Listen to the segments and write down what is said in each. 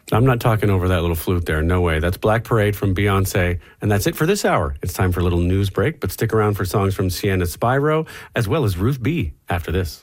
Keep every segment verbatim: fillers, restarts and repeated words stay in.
I'm not talking over that little flute there. No way. That's Black Parade from Beyonce. And that's it for this hour. It's time for a little news break, but stick around for songs from Sienna Spyro, as well as Ruth B. after this.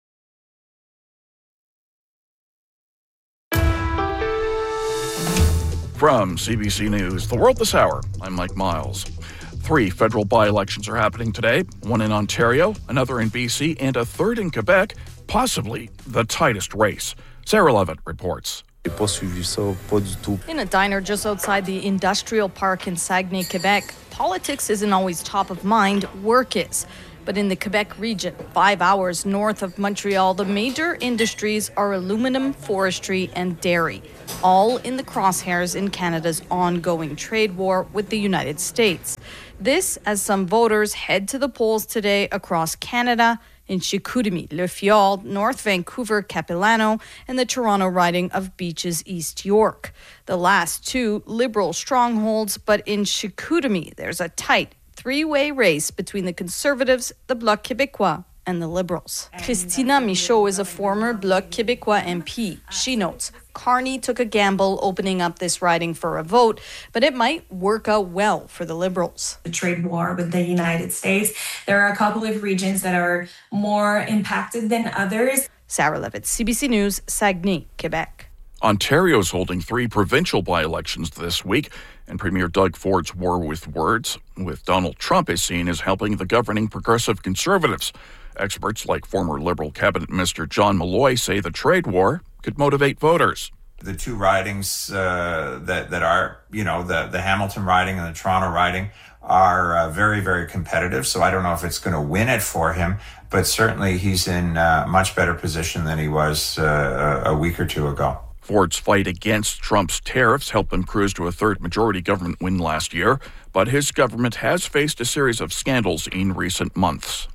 From C B C News, The World This Hour, I'm Mike Miles. Three federal by-elections are happening today, one in Ontario, another in B C, and a third in Quebec, possibly the tightest race. Sarah Levitt reports. In a diner just outside the industrial park in Saguenay, Quebec, politics isn't always top of mind, work is. But in the Quebec region, five hours north of Montreal, the major industries are aluminum, forestry, and dairy, all in the crosshairs in Canada's ongoing trade war with the United States. This as some voters head to the polls today across Canada, in Chicoutimi, Le Fjord, North Vancouver, Capilano, and the Toronto riding of Beaches, East York. The last two Liberal strongholds, but in Chicoutimi, there's a tight three-way race between the Conservatives, the Bloc Québécois, and the Liberals. Christina Michaud is a former Bloc Québécois M P. She notes Carney took a gamble opening up this riding for a vote, but it might work out well for the Liberals. The trade war with the United States, there are a couple of regions that are more impacted than others. Sarah Levitt, C B C News, Saguenay, Quebec. Ontario's holding three provincial by-elections this week, and Premier Doug Ford's war with words with Donald Trump is seen as helping the governing Progressive Conservatives. Experts like former Liberal Cabinet Minister John Malloy say the trade war could motivate voters. The two ridings uh, that, that are, you know, the, the Hamilton riding and the Toronto riding are uh, very, very competitive. So I don't know if it's going to win it for him, but certainly he's in a uh, much better position than he was uh, a week or two ago. Ford's fight against Trump's tariffs helped him cruise to a third majority government win last year, but his government has faced a series of scandals in recent months.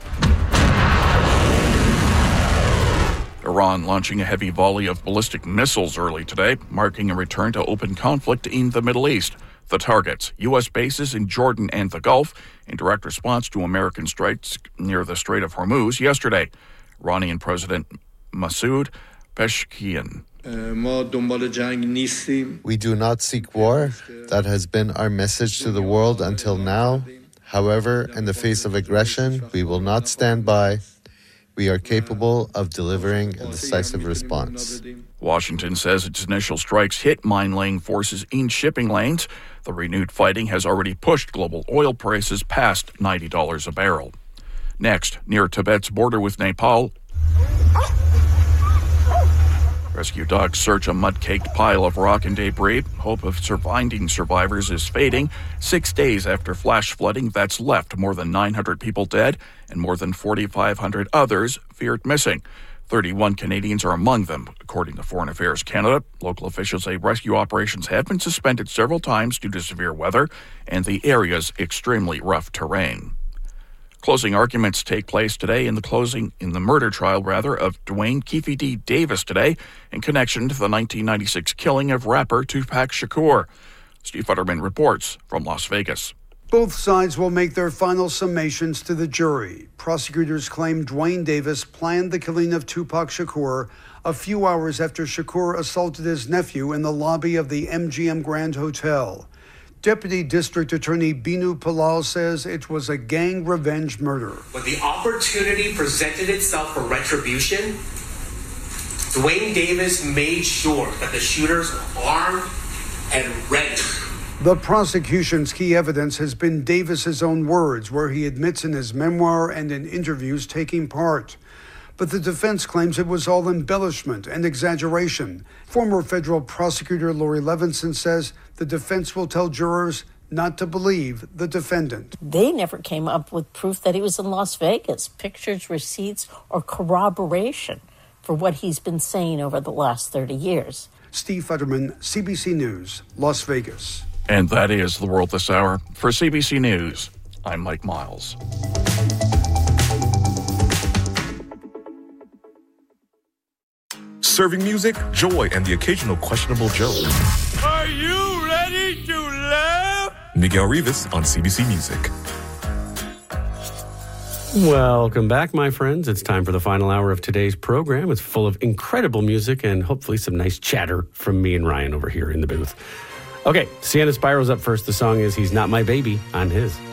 Iran launching a heavy volley of ballistic missiles early today, marking a return to open conflict in the Middle East. The targets, U S bases in Jordan and the Gulf, in direct response to American strikes near the Strait of Hormuz yesterday. Iranian President Masoud Pezeshkian. We do not seek war. That has been our message to the world until now. However, in the face of aggression, we will not stand by. We are capable of delivering a decisive response. Washington says its initial strikes hit mine-laying forces in shipping lanes. The renewed fighting has already pushed global oil prices past ninety dollars a barrel. Next, near Tibet's border with Nepal, rescue dogs search a mud-caked pile of rock and debris. Hope of surviving survivors is fading. Six days after flash flooding that's left more than nine hundred people dead and more than forty-five hundred others feared missing. thirty-one Canadians are among them, according to Foreign Affairs Canada. Local officials say rescue operations have been suspended several times due to severe weather and the area's extremely rough terrain. Closing arguments take place today in the closing in the murder trial, rather, of Dwayne Keefe D. Davis today in connection to the nineteen ninety-six killing of rapper Tupac Shakur. Steve Futterman reports from Las Vegas. Both sides will make their final summations to the jury. Prosecutors claim Dwayne Davis planned the killing of Tupac Shakur a few hours after Shakur assaulted his nephew in the lobby of the M G M Grand Hotel. Deputy District Attorney Binu Palal says it was a gang revenge murder. When the opportunity presented itself for retribution, Dwayne Davis made sure that the shooters were armed and ready. The prosecution's key evidence has been Davis's own words, where he admits in his memoir and in interviews taking part. But the defense claims it was all embellishment and exaggeration. Former federal prosecutor Lori Levinson says the defense will tell jurors not to believe the defendant. They never came up with proof that he was in Las Vegas, pictures, receipts, or corroboration for what he's been saying over the last thirty years. Steve Futterman, C B C News, Las Vegas. And that is The World This Hour. For C B C News, I'm Mike Miles. Serving music, joy, and the occasional questionable joke. Are you ready to laugh? Miguel Rivas on C B C Music. Welcome back, my friends. It's time for the final hour of today's program. It's full of incredible music and hopefully some nice chatter from me and Ryan over here in the booth. Okay, Sienna Spiro's up first. The song is He's Not My Baby on his.